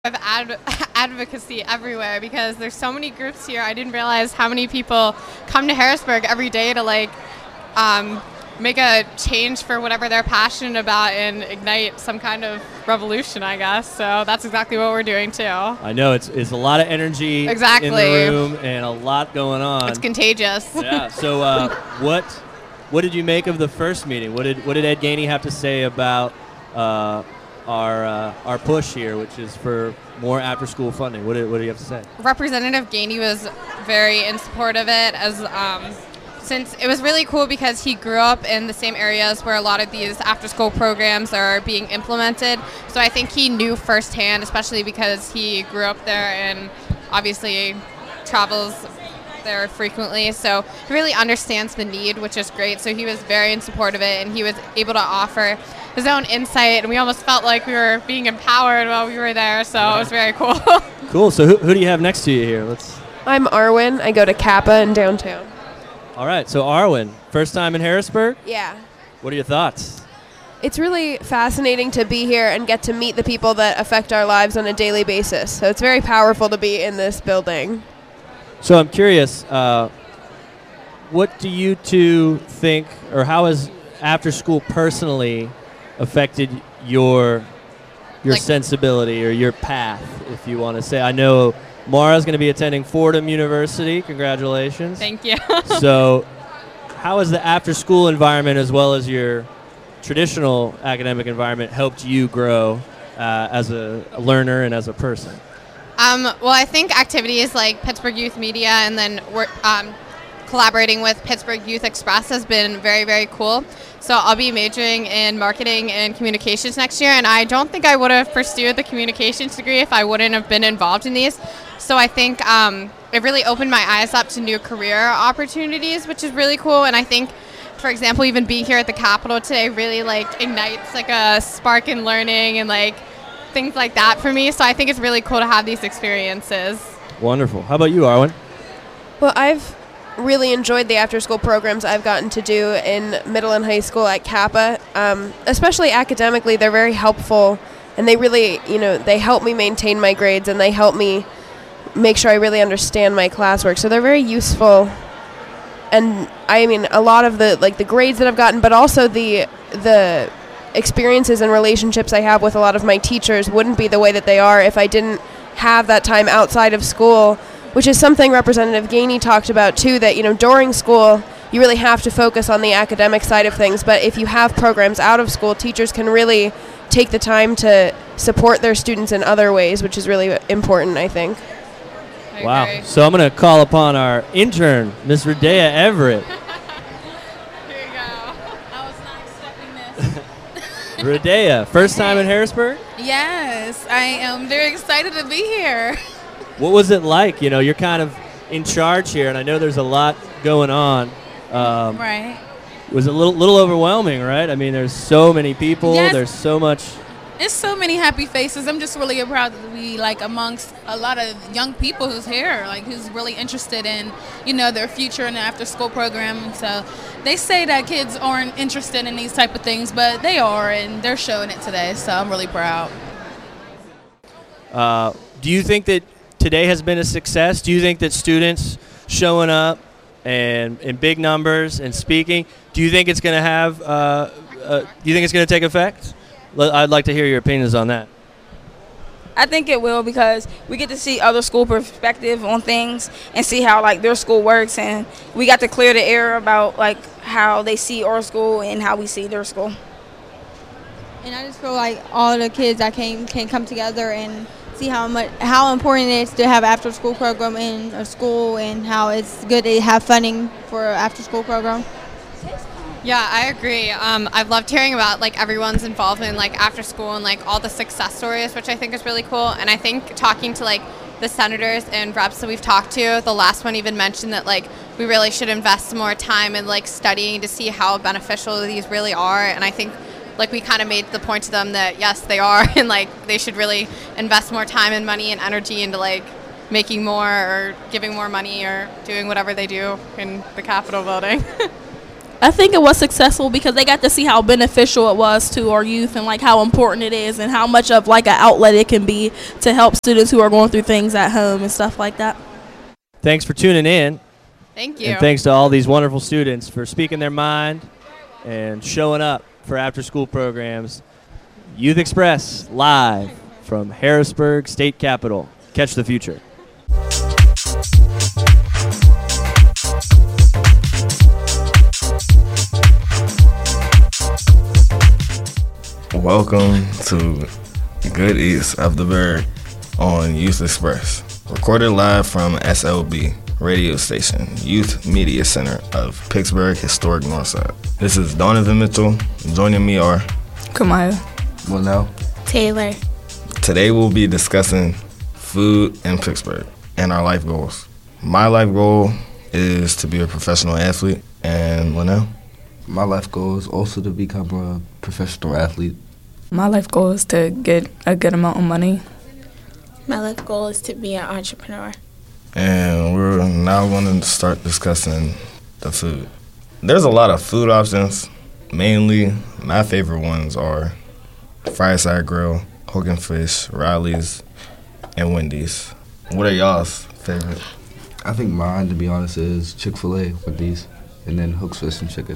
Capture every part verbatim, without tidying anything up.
of ad- advocacy everywhere because there's so many groups here. I didn't realize how many people come to Harrisburg every day to like um, make a change for whatever they're passionate about and ignite some kind of revolution, I guess. So that's exactly what we're doing too. I know it's it's a lot of energy exactly. in the room and a lot going on. It's contagious. Yeah. So uh, what what did you make of the first meeting? What did what did Ed Gainey have to say about uh, our uh, our push here, which is for more after-school funding? What did, what do you have to say? Representative Gainey was very in support of it, as um, since it was really cool because he grew up in the same areas where a lot of these after-school programs are being implemented. So I think he knew firsthand, especially because he grew up there and obviously travels there frequently. So he really understands the need, which is great. So he was very in support of it, and he was able to offer his own insight, and we almost felt like we were being empowered while we were there. So yeah. It was very cool. Cool. So who, who do you have next to you here? Let's. I'm Arwen. I go to Kappa in downtown. All right. So Arwen, first time in Harrisburg? Yeah. What are your thoughts? It's really fascinating to be here and get to meet the people that affect our lives on a daily basis. So it's very powerful to be in this building. So I'm curious, uh, what do you two think, or how has after school personally affected your your like, sensibility or your path, if you want to say? I know Mara's going to be attending Fordham University. Congratulations. Thank you. So how has the after-school environment as well as your traditional academic environment helped you grow uh, as a learner and as a person? Um, well, I think activities like Pittsburgh Youth Media and then we're, um, collaborating with Pittsburgh Youth Express has been very, very cool. So I'll be majoring in marketing and communications next year, and I don't think I would have pursued the communications degree if I wouldn't have been involved in these. So I think um, it really opened my eyes up to new career opportunities, which is really cool. And I think, for example, even being here at the Capitol today really like ignites like a spark in learning and like things like that for me. So I think it's really cool to have these experiences. Wonderful. How about you, Arwen? Well, I've really enjoyed the after-school programs I've gotten to do in middle and high school at Kappa. Um, especially academically, they're very helpful, and they really, you know, they help me maintain my grades, and they help me make sure I really understand my classwork. So they're very useful. And I mean, a lot of the like the grades that I've gotten, but also the the experiences and relationships I have with a lot of my teachers wouldn't be the way that they are if I didn't have that time outside of school, which is something Representative Gainey talked about too, that, you know, during school you really have to focus on the academic side of things, but if you have programs out of school, teachers can really take the time to support their students in other ways, which is really important, I think. I wow. agree. So I'm going to call upon our intern, Miss Radea Everett. Here you go. I was not expecting this. Radea, first time in Harrisburg? Yes, I am very excited to be here. What was it like? You know, you're kind of in charge here, and I know there's a lot going on. Um, Right. Was it a little, little overwhelming, right? I mean, there's so many people. Yes. There's so much. There's so many happy faces. I'm just really proud to be like amongst a lot of young people who's here, like who's really interested in, you know, their future in the after school program. So they say that kids aren't interested in these type of things, but they are, and they're showing it today. So I'm really proud. Uh, do you think that today has been a success? Do you think that students showing up and in big numbers and speaking, do you think it's going to have, uh, uh, do you think it's going to take effect? L- I'd like to hear your opinions on that. I think it will, because we get to see other school perspective on things and see how like their school works, and we got to clear the air about like how they see our school and how we see their school. And I just feel like all the kids that came can come together and see how much how important it is to have an after school program in a school, and how it's good to have funding for an after school program. Yeah, I agree. Um, I've loved hearing about like everyone's involvement like after school and like all the success stories, which I think is really cool. And I think talking to like the senators and reps that we've talked to, the last one even mentioned that like we really should invest some more time in like studying to see how beneficial these really are. And I think like we kind of made the point to them that yes, they are, and like they should really invest more time and money and energy into like making more or giving more money or doing whatever they do in the Capitol building. I think it was successful because they got to see how beneficial it was to our youth and like how important it is and how much of like an outlet it can be to help students who are going through things at home and stuff like that. Thanks for tuning in. Thank you. And thanks to all these wonderful students for speaking their mind and showing up for after-school programs. Youth Express, live from Harrisburg State Capitol. Catch the future. Welcome to Good Eats of the Bird on Youth Express. Recorded live from S L B radio station, Youth Media Center of Pittsburgh Historic Northside. This is Donovan Mitchell. Joining me are Kamaya. Monel. Taylor. Today we'll be discussing food in Pittsburgh and our life goals. My life goal is to be a professional athlete, and Monel? My life goal is also to become a professional athlete. My life goal is to get a good amount of money. My life goal is to be an entrepreneur. And we're now going to start discussing the food. There's a lot of food options. Mainly, my favorite ones are Fireside Grill, Hook and Fish, Riley's, and Wendy's. What are y'all's favorite? I think mine, to be honest, is Chick-fil-A, Wendy's, and then Hook's Fish and Chicken.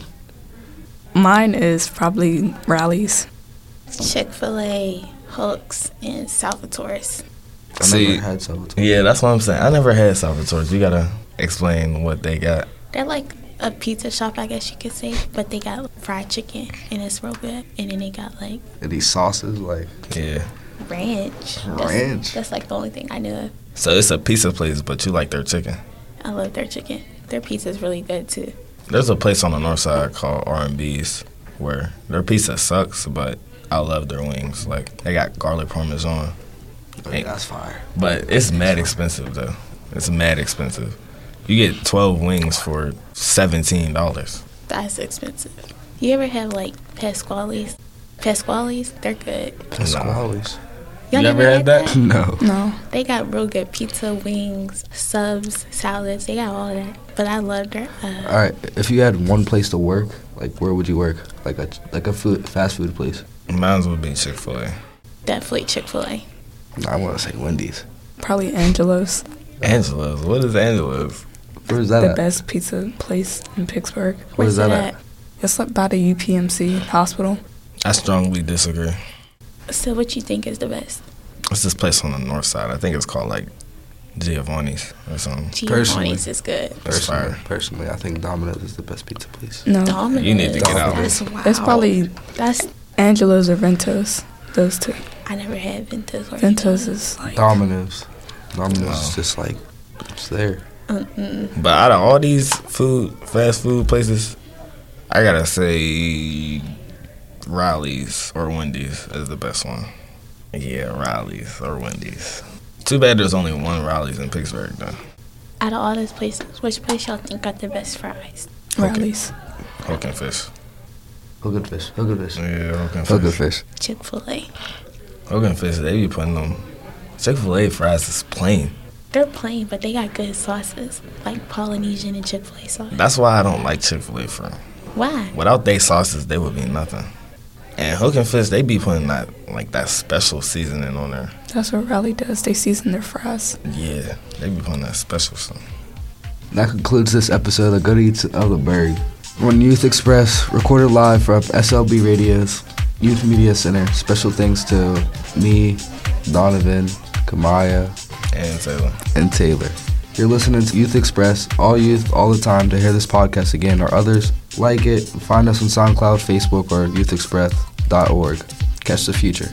Mine is probably Riley's. Chick-fil-A, Hooks, and Salvatore's. I See, never had Salvatore. Yeah, that's what I'm saying. I never had Salvatore's. You gotta explain what they got. They're like a pizza shop, I guess you could say, but they got fried chicken, and it's real good. And then they got like And these sauces, like Yeah. ranch. That's, ranch. That's like the only thing I knew of. So it's a pizza place, but you like their chicken. I love their chicken. Their pizza's really good too. There's a place on the north side called R and B's where their pizza sucks, but I love their wings. Like, they got garlic parmesan. oh, yeah, that's fire. But it's mad expensive, though. It's mad expensive. You get twelve wings for seventeen dollars. That's expensive. You ever have like Pasquale's? Pasquale's, they're good. Pasquale's. Y'all You never ever had had that? No. No. They got real good pizza, wings, subs, salads. They got all of that. But I love their. Uh, All right, if you had one place to work, like where would you work? Like a like a food fast food place. Mine would be Chick-fil-A. Definitely Chick-fil-A. No, I want to say Wendy's. Probably Angelo's. Angela's. What is Angela's? Where is that The at? best pizza place in Pittsburgh. Where is Where's that it at? It's like by the U P M C hospital. I strongly disagree. So what you think is the best? It's this place on the north side. I think it's called, like, Giovanni's or something. Giovanni's is good. That's Personally, fire. personally, I think Domino's is the best pizza place. No. Domino's. You need to get out. That's wow. It's probably That's. Angelo's or Ventos. Those two. I never had Ventos. Or Ventos is like. Domino's. Domino's Wow. is just like it's there. Mm-mm. But out of all these food, fast food places, I gotta say Riley's or Wendy's is the best one. Yeah, Riley's or Wendy's. Too bad there's only one Riley's in Pittsburgh, though. Out of all those places, which place y'all think got the best fries? Riley's. Hook and Fish. Hook and Fish. Hook and Fish. Yeah, Hook and Hook and Fish. Fish. Chick-fil-A. Hook and Fish, they be putting them. Chick-fil-A fries is plain. They're plain, but they got good sauces, like Polynesian and Chick-fil-A sauce. That's why I don't like Chick-fil-A for. Why? Without they sauces, they would be nothing. And Hook and Fish, they be putting that like that special seasoning on there. That's what Riley does. They season their fries. Yeah, they be putting that special stuff. That concludes this episode of Good Eats of the Berg. On Youth Express, recorded live from S L B Radio's Youth Media Center. Special thanks to me, Donovan, Kamaya, And Taylor. and Taylor. You're listening to Youth Express, all youth, all the time. To hear this podcast again or others, like it, find us on SoundCloud, Facebook, or youth express dot org. Catch the future.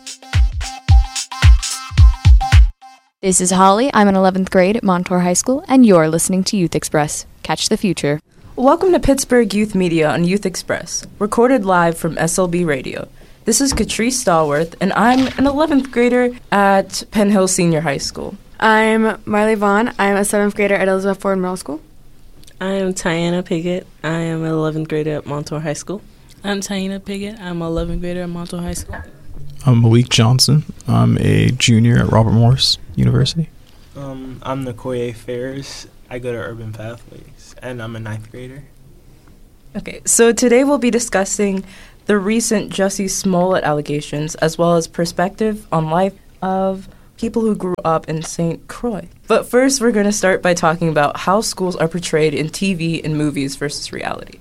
This is Holly. I'm in eleventh grade at Montour High School, and you're listening to Youth Express. Catch the future. Welcome to Pittsburgh Youth Media on Youth Express, recorded live from S L B Radio. This is Catrice Stallworth, and I'm an eleventh grader at Penn Hill Senior High School. I'm Marley Vaughn. I'm a seventh grader at Elizabeth Ford Middle School. I'm Tiana Piggott. I am an eleventh grader at Montour High School. I'm Tiana Piggott. I'm an eleventh grader at Montour High School. I'm Malik Johnson. I'm a junior at Robert Morris University. Um, I'm Nicoye Ferris. I go to Urban Pathways, and I'm a ninth grader. Okay, so today we'll be discussing the recent Jussie Smollett allegations, as well as perspective on life of people who grew up in Saint Croix. But first, we're going to start by talking about how schools are portrayed in T V and movies versus reality.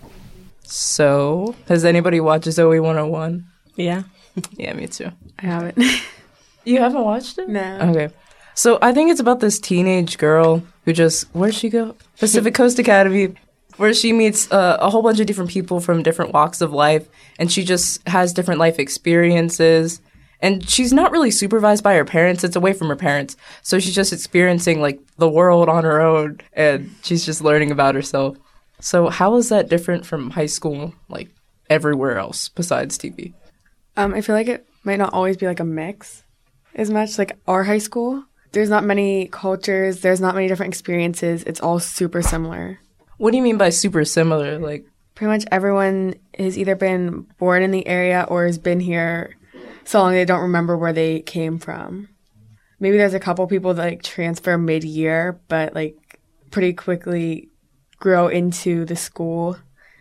So, has anybody watched Zoe one oh one? Yeah. Yeah, me too. I haven't. You haven't watched it? No. Okay. So, I think it's about this teenage girl who just, where'd she go? Pacific Coast Academy, where she meets uh, a whole bunch of different people from different walks of life, and she just has different life experiences. And she's not really supervised by her parents. It's away from her parents. So she's just experiencing, like, the world on her own, and she's just learning about herself. So how is that different from high school, like, everywhere else besides T V? Um, I feel like it might not always be, like, a mix as much. Like, our high school, there's not many cultures. There's not many different experiences. It's all super similar. What do you mean by super similar? Like, pretty much everyone has either been born in the area or has been here so long they don't remember where they came from. Maybe there's a couple people that like transfer mid-year, but like pretty quickly grow into the school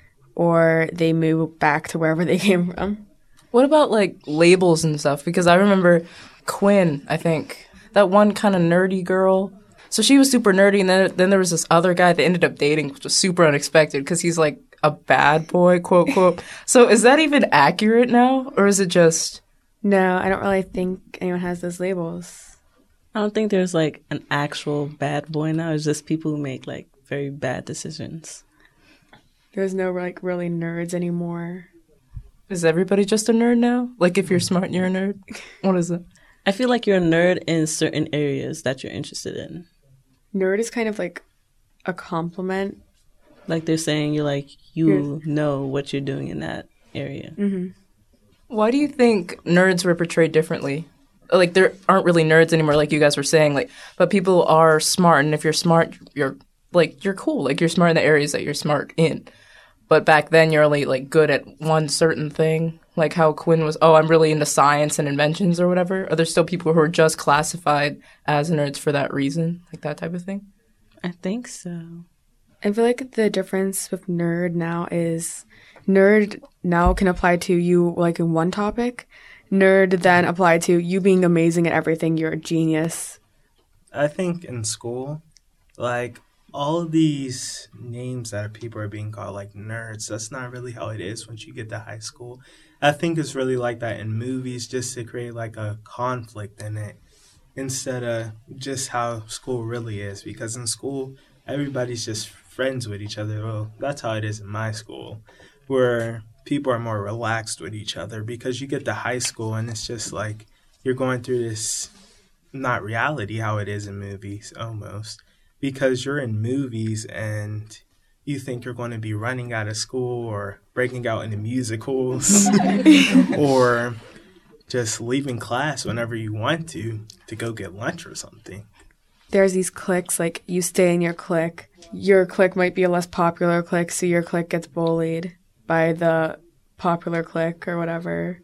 or they move back to wherever they came from. What about like labels and stuff? Because I remember Quinn, I think, that one kind of nerdy girl. So she was super nerdy, and then then there was this other guy that ended up dating, which was super unexpected because he's like a bad boy, quote, quote. So is that even accurate now, or is it just... No, I don't really think anyone has those labels. I don't think there's like an actual bad boy now. It's just people who make like very bad decisions. There's no like really nerds anymore. Is everybody just a nerd now? Like if you're smart, you're a nerd? What is it? I feel like you're a nerd in certain areas that you're interested in. Nerd is kind of like a compliment. Like they're saying you're like, you Here's... know what you're doing in that area. Mm-hmm. Why do you think nerds were portrayed differently? Like, there aren't really nerds anymore, like you guys were saying, like, but people are smart, and if you're smart, you're, like, you're cool. Like, you're smart in the areas that you're smart in. But back then, you're only, like, good at one certain thing. Like how Quinn was, oh, I'm really into science and inventions or whatever. Are there still people who are just classified as nerds for that reason? Like that type of thing? I think so. I feel like the difference with nerd now is... Nerd now can apply to you like in one topic. Nerd then apply to you being amazing at everything. You're a genius. I think in school, like all of these names that people are being called like nerds, that's not really how it is once you get to high school. I think it's really like that in movies just to create like a conflict in it instead of just how school really is. Because in school, everybody's just friends with each other. Well, that's how it is in my school, where people are more relaxed with each other because you get to high school and it's just like you're going through this, not reality how it is in movies almost, because you're in movies and you think you're going to be running out of school or breaking out into musicals or just leaving class whenever you want to, to go get lunch or something. There's these cliques, like you stay in your clique. Your clique might be a less popular clique, so your clique gets bullied by the popular clique or whatever.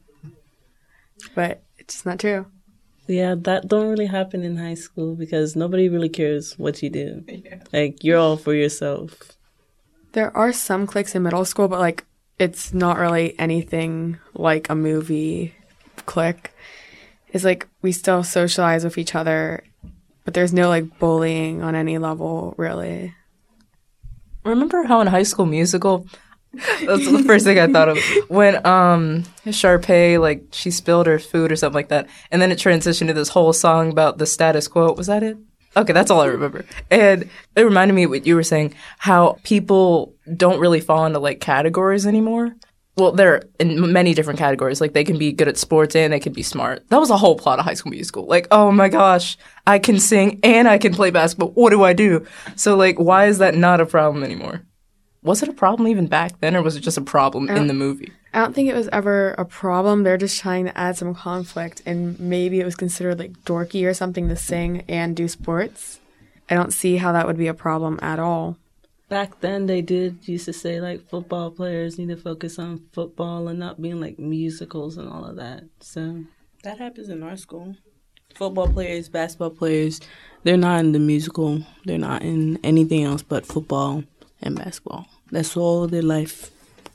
But it's just not true. Yeah, that don't really happen in high school because nobody really cares what you do. Yeah. Like, you're all for yourself. There are some cliques in middle school, but, like, it's not really anything like a movie clique. It's like we still socialize with each other, but there's no, like, bullying on any level, really. Remember how in High School Musical... That's the first thing I thought of. When um Sharpay, like, she spilled her food or something like that. And then it transitioned to this whole song about the status quo. Was that it? Okay, that's all I remember. And it reminded me of what you were saying, how people don't really fall into, like, categories anymore. Well, they're in many different categories. Like, they can be good at sports and they can be smart. That was a whole plot of High School Musical. Like, oh my gosh, I can sing and I can play basketball. What do I do? So, like, why is that not a problem anymore? Was it a problem even back then, or was it just a problem in the movie? I don't think it was ever a problem. They're just trying to add some conflict, and maybe it was considered, like, dorky or something to sing and do sports. I don't see how that would be a problem at all. Back then, they did used to say, like, football players need to focus on football and not being, like, musicals and all of that. So that happens in our school. Football players, basketball players, they're not in the musical. They're not in anything else but football and basketball. That's all their life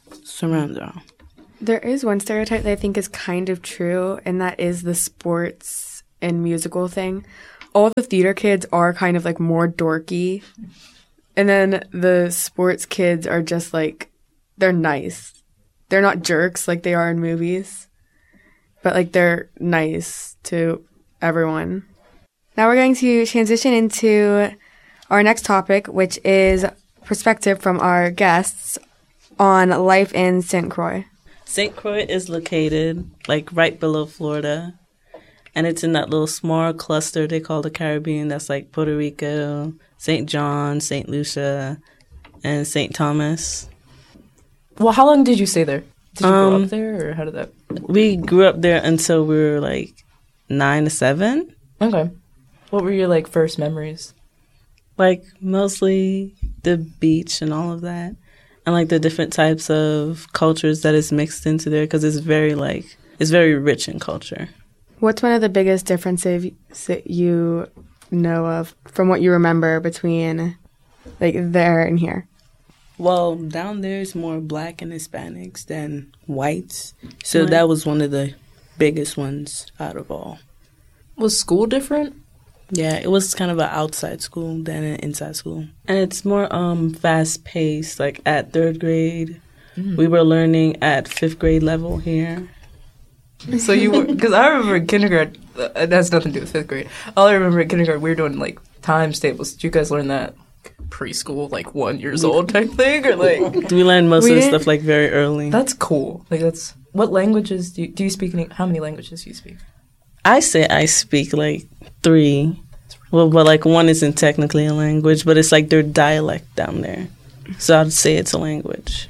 surrounded around. There is one stereotype that I think is kind of true, and that is the sports and musical thing. All the theater kids are kind of like more dorky, and then the sports kids are just like, they're nice. They're not jerks like they are in movies, but like they're nice to everyone. Now we're going to transition into our next topic, which is perspective from our guests on life in Saint Croix. Saint Croix is located like right below Florida, and it's in that little small cluster they call the Caribbean. That's like Puerto Rico, Saint John, Saint Lucia, and Saint Thomas. Well, how long did you stay there? Did you um, grow up there, or how did that? We grew up there until we were like nine to seven. Okay. What were your like first memories? Like mostly the beach and all of that, and like the different types of cultures that is mixed into there, because it's very like it's very rich in culture. What's one of the biggest differences that you know of from what you remember between like there and here? Well, down there is more black and Hispanics than whites, so Right. that was one of the biggest ones out of all. Was school different? Yeah, it was kind of an outside school than an inside school. And it's more um, fast-paced, like at third grade. Mm. We were learning at fifth grade level here. So you were, because I remember in kindergarten, uh, it has nothing to do with fifth grade. All I remember in kindergarten, we were doing like times tables. Did you guys learn that preschool, like one years old type thing? Or like. We learned most We of the didn't- stuff like very early. That's cool. Like that's, what languages do you, do you speak? Any, how many languages do you speak? I say I speak like three. Well, but like one isn't technically a language, but it's like their dialect down there. So I'd say it's a language.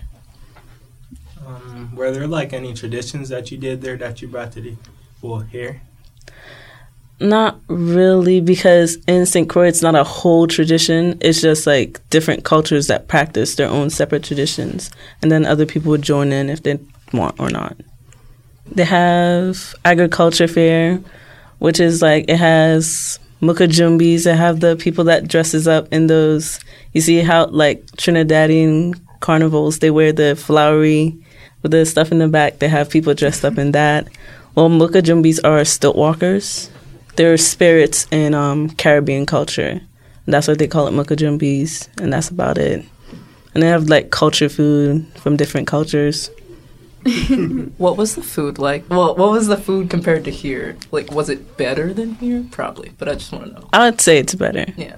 Um, were there like any traditions that you did there that you brought to the well here? Not really, because in Saint Croix it's not a whole tradition. It's just like different cultures that practice their own separate traditions, and then other people would join in if they want or not. They have agriculture fair, which is like it has mukajumbis. They have the people that dresses up in those. You see how like Trinidadian carnivals, they wear the flowery with the stuff in the back. They have people dressed up in that. Well, mukajumbis are stilt walkers. They're spirits in um, Caribbean culture. That's what they call it, mukajumbis, and that's about it. And they have like culture food from different cultures. What was the food like? Well, what was the food compared to here? Like, was it better than here? Probably, but I just want to know. I would say it's better. Yeah.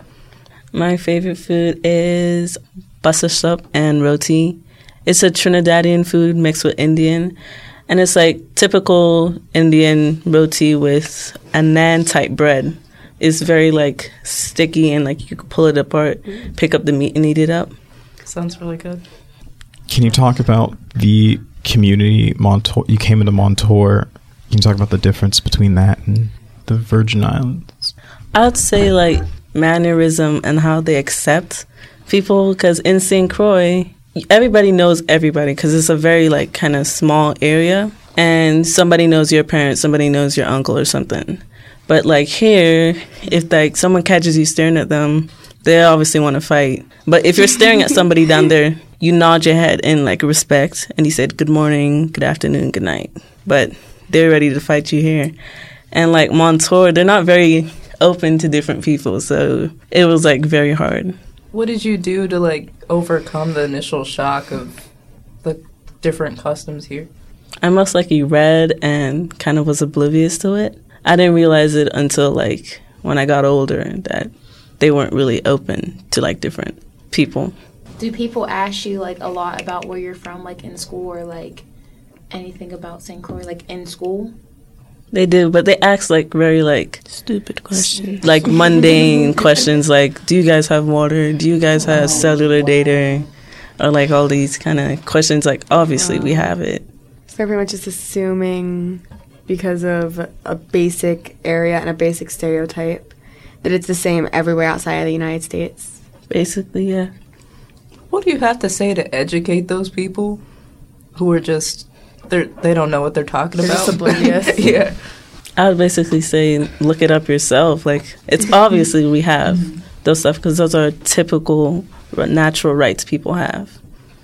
My favorite food is basa soup and roti. It's a Trinidadian food mixed with Indian. And it's like typical Indian roti with a naan type bread. It's very like sticky and like you can pull it apart, pick up the meat and eat it up. Sounds really good. Can you talk about the community Montour? You came into Montour. Can you talk about the difference between that and the Virgin Islands? I would say like mannerism and how they accept people, because in Saint Croix, everybody knows everybody because it's a very like kind of small area, and somebody knows your parents, somebody knows your uncle or something. But like here, if like someone catches you staring at them, they obviously want to fight. But if you're staring at somebody down there, you nod your head in like respect and you said good morning, good afternoon, good night. But they're ready to fight you here. And like Montour, they're not very open to different people, so it was like very hard. What did you do to like overcome the initial shock of the different customs here? I most likely read and kind of was oblivious to it. I didn't realize it until like when I got older that they weren't really open to like different people. Do people ask you like a lot about where you're from, like in school, or like anything about Saint Croix, like in school? They do, but they ask like very like stupid questions, like mundane questions, like do you guys have water? Do you guys have cellular data? Or like all these kind of questions. Like obviously we have it. So they're pretty much just assuming because of a basic area and a basic stereotype that it's the same everywhere outside of the United States. Basically, yeah. What do you have to say to educate those people who are just they they don't know what they're talking They're about? just oblivious. Yeah. I would basically say look it up yourself. Like it's obviously we have those stuff because those are typical natural rights people have.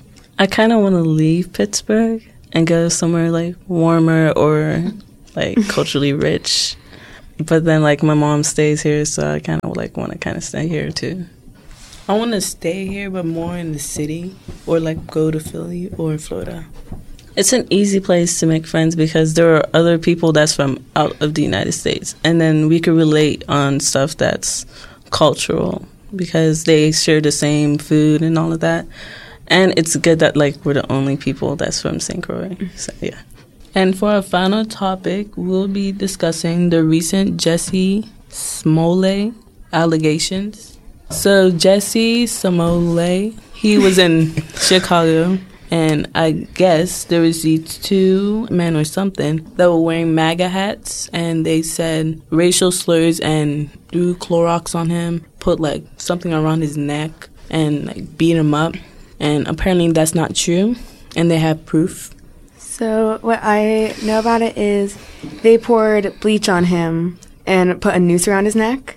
I kind of want to leave Pittsburgh and go somewhere like warmer or like culturally rich. But then like my mom stays here, so I kind of like want to kind of stay here too. I want to stay here, but more in the city, or like go to Philly or Florida. It's an easy place to make friends because there are other people that's from out of the United States, and then we could relate on stuff that's cultural because they share the same food and all of that. And it's good that like we're the only people that's from Saint Croix. So yeah. And for our final topic, we'll be discussing the recent Jussie Smollett allegations. So Jussie Smollett, he was in Chicago, and I guess there was these two men or something that were wearing MAGA hats, and they said racial slurs and threw Clorox on him, put like something around his neck, and like beat him up. And apparently that's not true, and they have proof. So what I know about it is they poured bleach on him and put a noose around his neck.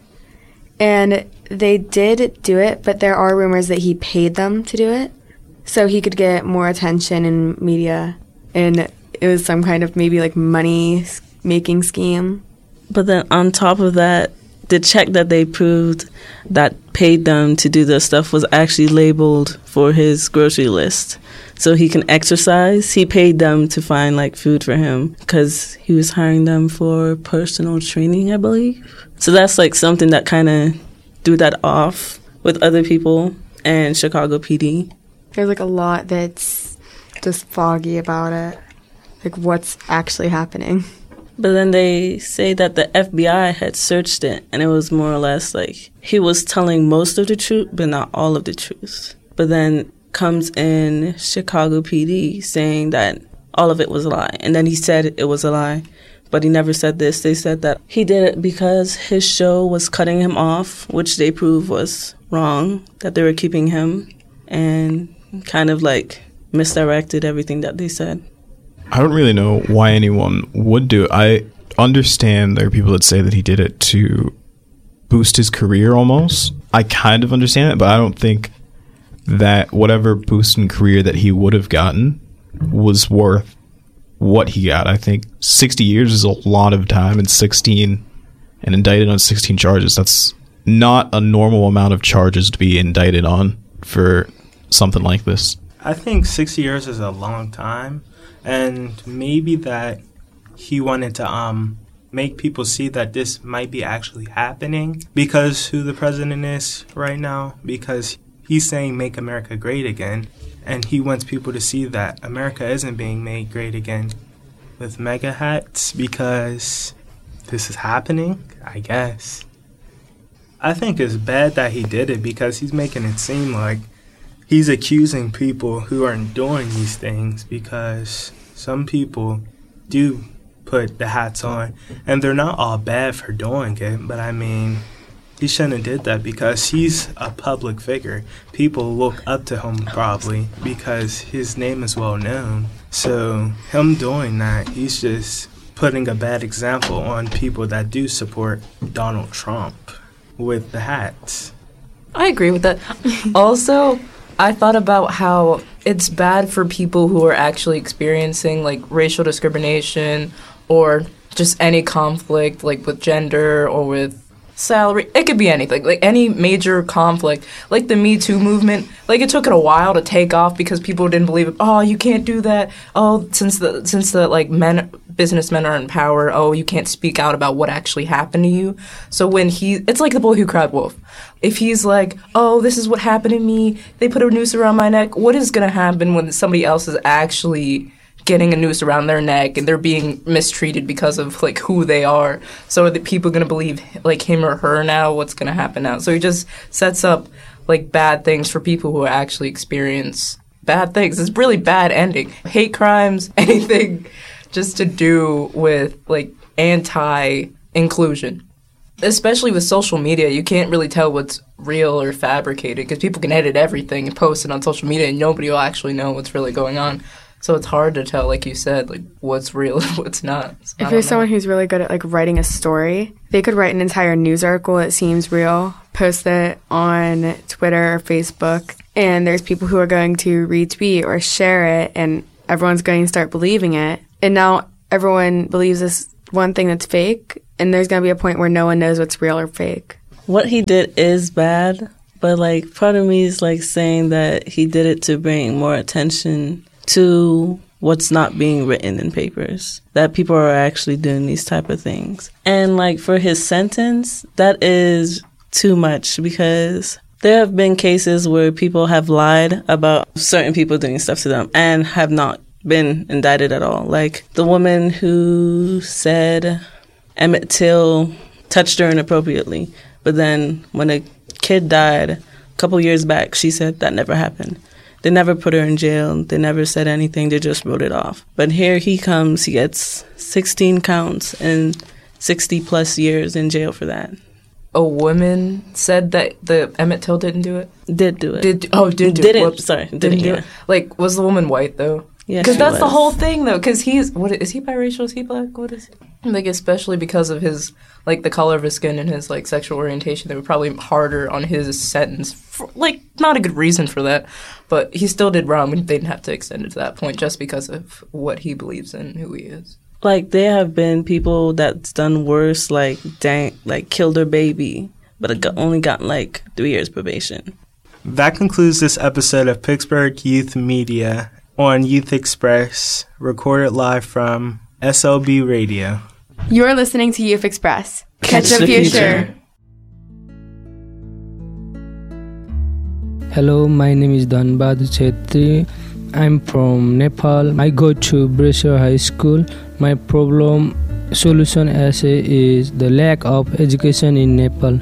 And they did do it, but there are rumors that he paid them to do it so he could get more attention in media. And it was some kind of maybe like money-making scheme. But then on top of that, the check that they proved that paid them to do this stuff was actually labeled for his grocery list. So he can exercise. He paid them to find like food for him because he was hiring them for personal training, I believe. So that's like something that kind of threw that off with other people and Chicago P D. There's like a lot that's just foggy about it, like what's actually happening. But then they say that the F B I had searched it, and it was more or less like he was telling most of the truth, but not all of the truth. But then comes in Chicago P D saying that all of it was a lie. And then he said it was a lie, but he never said this. They said that he did it because his show was cutting him off, which they proved was wrong, that they were keeping him, and kind of like misdirected everything that they said. I don't really know why anyone would do it. I understand there are people that say that he did it to boost his career almost. I kind of understand it, but I don't think that whatever boost in career that he would have gotten was worth what he got. I think sixty years is a lot of time, and sixteen and indicted on sixteen charges. That's not a normal amount of charges to be indicted on for something like this. I think sixty years is a long time. And maybe that he wanted to um make people see that this might be actually happening because who the president is right now, because he's saying make America great again, and he wants people to see that America isn't being made great again with MAGA hats because this is happening, I guess. I think it's bad that he did it because he's making it seem like he's accusing people who aren't doing these things because some people do put the hats on, and they're not all bad for doing it, but I mean, he shouldn't have did that because he's a public figure. People look up to him probably because his name is well known. So him doing that, he's just putting a bad example on people that do support Donald Trump with the hats. I agree with that. Also, I thought about how it's bad for people who are actually experiencing like racial discrimination or just any conflict like with gender or with salary. It could be anything, like any major conflict, like the Me Too movement. Like it took it a while to take off because people didn't believe it. Oh, you can't do that. Oh, since the since the like men businessmen are in power, oh, you can't speak out about what actually happened to you. So when he, it's like the boy who cried wolf. If he's like, oh, this is what happened to me, they put a noose around my neck, what is going to happen when somebody else is actually getting a noose around their neck and they're being mistreated because of like who they are? So are the people going to believe like him or her now? What's going to happen now? So he just sets up like bad things for people who actually experience bad things. It's really bad ending. Hate crimes, anything just to do with like anti-inclusion. Especially with social media, you can't really tell what's real or fabricated because people can edit everything and post it on social media and nobody will actually know what's really going on. So it's hard to tell, like you said, like what's real and what's not. So if you're someone who's really good at like writing a story, they could write an entire news article that seems real, post it on Twitter or Facebook, and there's people who are going to retweet or share it, and everyone's going to start believing it. And now everyone believes this one thing that's fake, and there's going to be a point where no one knows what's real or fake. What he did is bad, but like part of me is like saying that he did it to bring more attention to what's not being written in papers, that people are actually doing these type of things. And like for his sentence, that is too much, because there have been cases where people have lied about certain people doing stuff to them and have not been indicted at all. Like the woman who said Emmett Till touched her inappropriately, but then when a kid died a couple years back, she said that never happened. They never put her in jail. They never said anything. They just wrote it off. But here he comes. He gets sixteen counts and sixty plus years in jail for that. A woman said that the Emmett Till didn't do it? Did do it. Did Oh, did do didn't, it. Whoops. Sorry. Didn't, Didn't do yeah. it. Like, was the woman white, though? Yeah, Because she that's the was. whole thing, though. Because he's, what is he biracial? Is he black? What is he? Like, especially because of his, like, the color of his skin and his, like, sexual orientation, they were probably harder on his sentence. For, like, not a good reason for that. But he still did wrong, and they didn't have to extend it to that point just because of what he believes in, who he is. Like, there have been people that's done worse, like, dang, like, killed their baby, but it got, only got, like, three years probation. That concludes this episode of Pittsburgh Youth Media on Youth Express, recorded live from S L B Radio. You're listening to Youth Express. Catch, Catch the the future. future. Hello, my name is Dhanbad Chetri. I'm from Nepal. I go to Brescia High School. My problem solution essay is the lack of education in Nepal.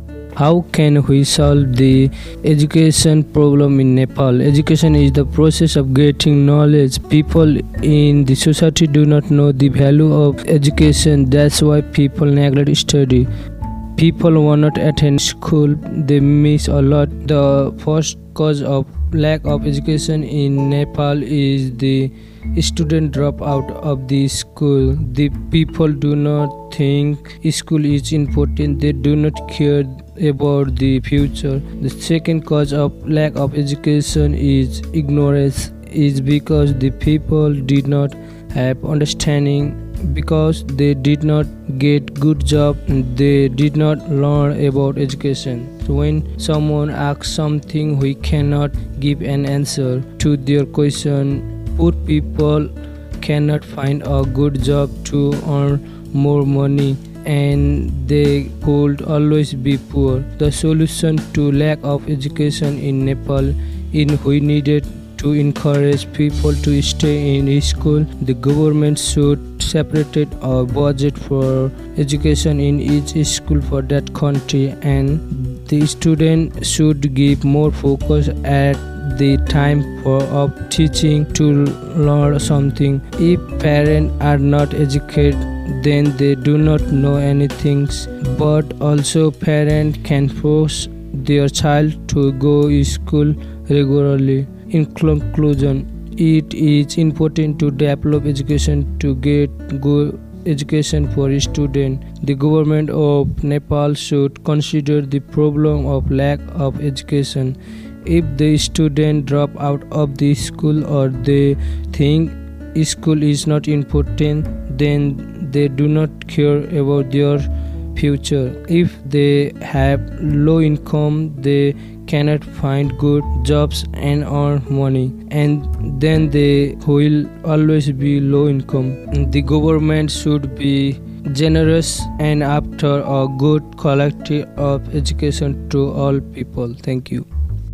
How can we solve the education problem in Nepal? Education is the process of getting knowledge. People in the society do not know the value of education. That's why people neglect study. People will not attend school. They miss a lot. The first cause of lack of education in Nepal is the student drop out of the school. The people do not think school is important. They do not care about the future. The second cause of lack of education is ignorance. Is because the people did not have understanding, because they did not get good job, they did not learn about education. So when someone asks something, we cannot give an answer to their question. Poor people cannot find a good job to earn more money, and they could always be poor. The solution to lack of education in Nepal in we needed to encourage people to stay in school. The government should separate a budget for education in each school for that country, and the student should give more focus at the time for of teaching to learn something. If parents are not educated, then they do not know anything. But also parents can force their child to go to school regularly. In conclusion, it is important to develop education to get good education for students. The government of Nepal should consider the problem of lack of education. If the student drop out of the school or they think school is not important, then they do not care about their future. If they have low income, they cannot find good jobs and earn money, and then they will always be low income. The government should be generous and after a good quality of education to all people. Thank you.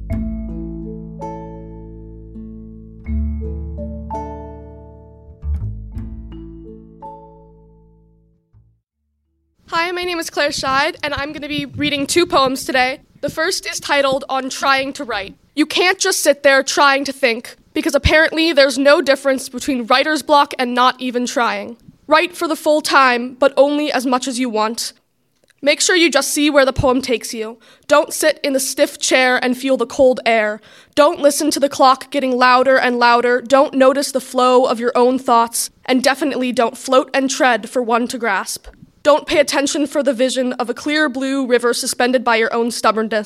Hi, my name is Claire Scheid, and I'm going to be reading two poems today. The first is titled On Trying to Write. You can't just sit there trying to think, because apparently there's no difference between writer's block and not even trying. Write for the full time, but only as much as you want. Make sure you just see where the poem takes you. Don't sit in the stiff chair and feel the cold air. Don't listen to the clock getting louder and louder. Don't notice the flow of your own thoughts, and definitely don't float and tread for one to grasp. Don't pay attention for the vision of a clear blue river suspended by your own stubbornness.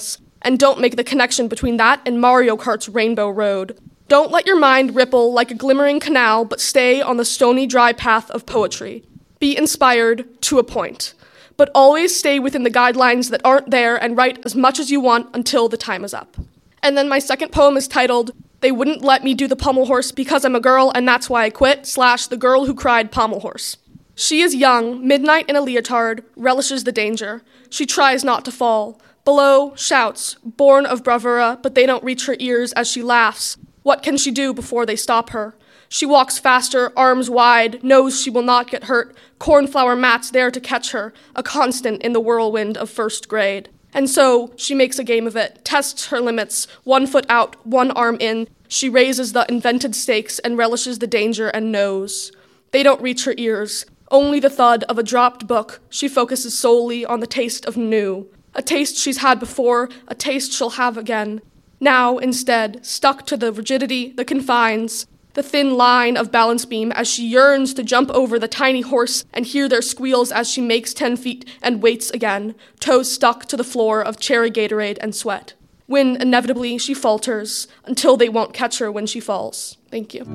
and don't make the connection between that and Mario Kart's Rainbow Road. Don't let your mind ripple like a glimmering canal, but stay on the stony, dry path of poetry. Be inspired to a point, but always stay within the guidelines that aren't there and write as much as you want until the time is up. And then my second poem is titled, They Wouldn't Let Me Do the Pommel Horse Because I'm a Girl and That's Why I Quit, slash The Girl Who Cried Pommel Horse. She is young, midnight in a leotard, relishes the danger. She tries not to fall. Below, shouts, born of bravura, but they don't reach her ears as she laughs. What can she do before they stop her? She walks faster, arms wide, knows she will not get hurt. Cornflower mats there to catch her, a constant in the whirlwind of first grade. And so she makes a game of it, tests her limits, one foot out, one arm in. She raises the invented stakes and relishes the danger and knows. They don't reach her ears. Only the thud of a dropped book. She focuses solely on the taste of new. A taste she's had before, a taste she'll have again. Now, instead, stuck to the rigidity, the confines, the thin line of balance beam as she yearns to jump over the tiny horse and hear their squeals as she makes ten feet and waits again, toes stuck to the floor of cherry Gatorade and sweat. When, inevitably, she falters, until they won't catch her when she falls. Thank you.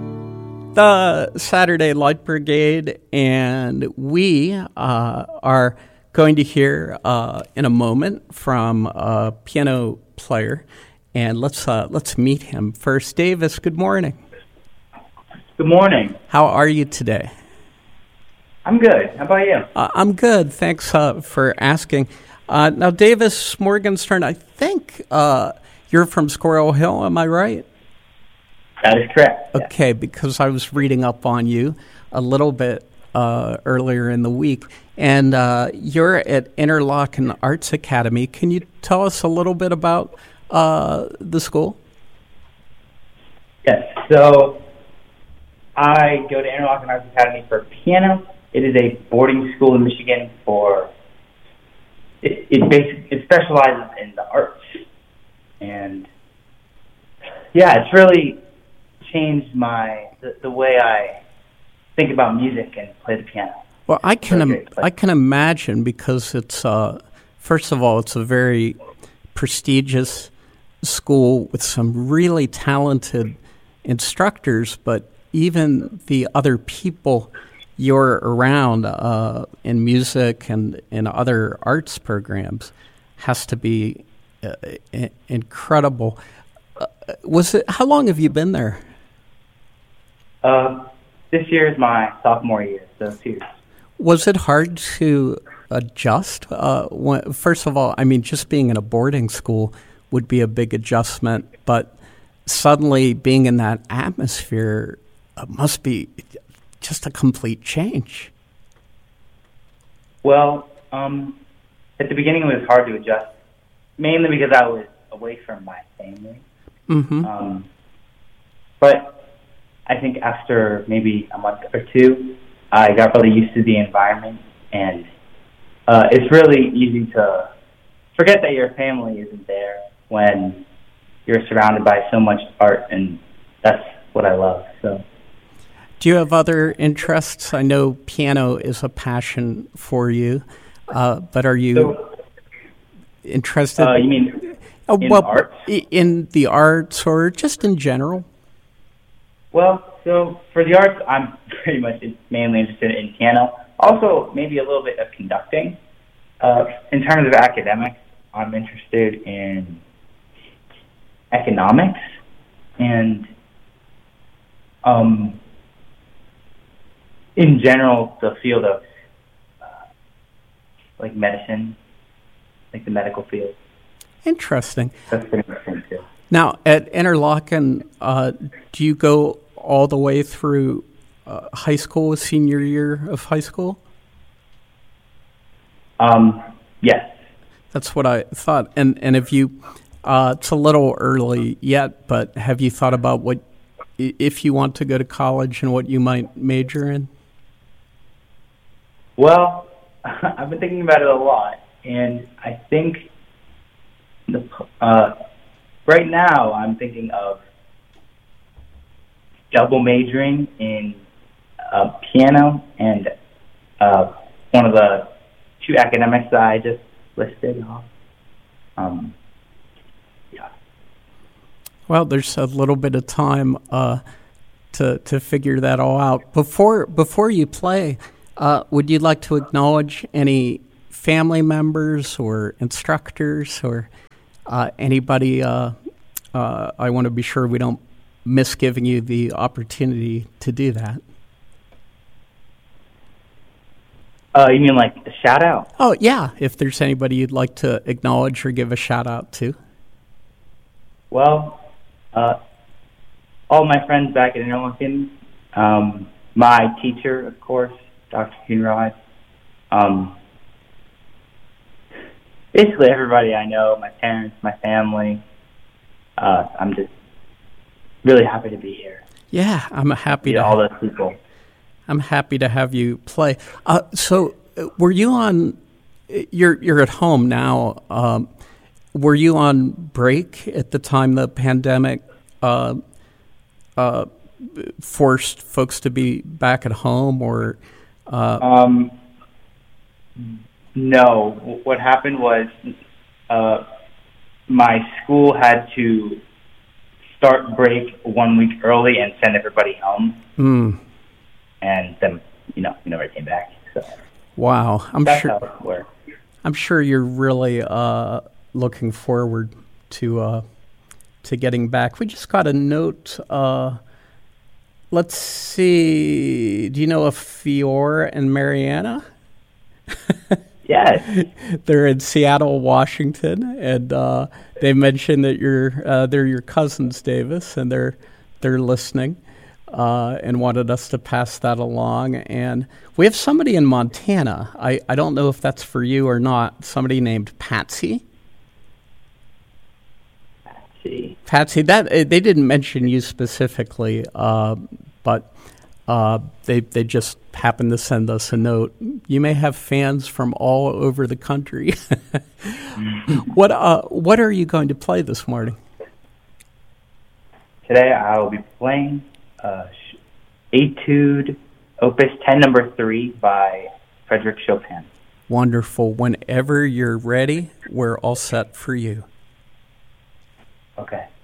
The Saturday Light Brigade, and we uh, are going to hear uh, in a moment from a piano player, and let's uh, let's meet him first. Davis, good morning. Good morning. How are you today? I'm good. How about you? Uh, I'm good. Thanks uh, for asking. Uh, now, Davis Morgenstern, I think uh, you're from Squirrel Hill. Am I right? That is correct. Okay, yeah. Because I was reading up on you a little bit uh, earlier in the week, and uh, you're at Interlochen Arts Academy. Can you tell us a little bit about uh, the school? Yes. So I go to Interlochen Arts Academy for piano. It is a boarding school in Michigan for. It it basically it specializes in the arts, and yeah, it's really changed my the, the way I think about music and play the piano. Well, I can im- I can imagine because it's uh, first of all it's a very prestigious school with some really talented instructors, but even the other people you're around uh, in music and in other arts programs has to be uh, I- incredible. Uh, was it? How long have you been there? Uh, this year is my sophomore year, so two years. Was it hard to adjust? Uh, when, first of all, I mean, just being in a boarding school would be a big adjustment, but suddenly being in that atmosphere uh, must be just a complete change. Well, um, at the beginning it was hard to adjust, mainly because I was away from my family. Mm-hmm. Um, but I think after maybe a month or two, I got really used to the environment, and uh, it's really easy to forget that your family isn't there when you're surrounded by so much art, and that's what I love. So, do you have other interests? I know piano is a passion for you, uh, but are you so, interested? Uh, you mean uh, in well, arts? In the arts, or just in general? Well, so for the arts, I'm pretty much mainly interested in piano. Also, maybe a little bit of conducting. Uh, in terms of academics, I'm interested in economics and, um, in general, the field of uh, like medicine, like the medical field. Interesting. That's pretty interesting too. Now, at Interlochen, uh, do you go all the way through uh, high school, senior year of high school? Um, yes. That's what I thought. And and have you, uh, it's a little early yet, but have you thought about what, if you want to go to college and what you might major in? Well, I've been thinking about it a lot, and I think the uh, right now I'm thinking of double majoring in uh, piano and uh, one of the two academics that I just listed off. Um, Well, there's a little bit of time uh, to to figure that all out. Before before you play, uh, would you like to acknowledge any family members or instructors or uh, anybody? Uh, uh, I want to be sure we don't miss giving you the opportunity to do that. Uh, you mean like a shout out? Oh, yeah. If there's anybody you'd like to acknowledge or give a shout out to. Well, uh, all my friends back at Interlochen, um, my teacher, of course, Doctor Coonrod, um, basically everybody I know, my parents, my family. Uh, I'm just really happy to be here. Yeah, I'm happy to to all ha- those people. I'm happy to have you play. Uh, so, uh, were you on? You're you're at home now. Um, were you on break at the time the pandemic uh, uh, forced folks to be back at home, or? Uh, um, no. What happened was, uh, my school had to start break one week early and send everybody home. Mm. And then, you know, we never came back. So wow, I'm that's sure. How it worked. I'm sure you're really uh, looking forward to uh, to getting back. We just got a note. Uh, let's see. Do you know of Fior and Mariana? Yes. They're in Seattle, Washington, and uh, they mentioned that you're uh, they're your cousins, Davis, and they're they're listening. Uh, and wanted us to pass that along. And we have somebody in Montana. I, I don't know if that's for you or not. Somebody named Patsy. Patsy. Patsy. That they didn't mention you specifically, uh, but uh, they they just happened to send us a note. You may have fans from all over the country. What uh what are you going to play this morning? Today I will be playing Uh, Etude, Opus ten, number three by Frederick Chopin. Wonderful. Whenever you're ready, we're all set for you. Okay.